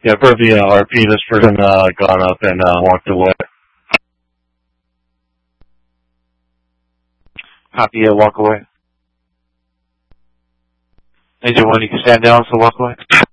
Yeah, per the RP, this person gone up and walked away. Copy, walk away. Agent 1, you can stand down, so walk away.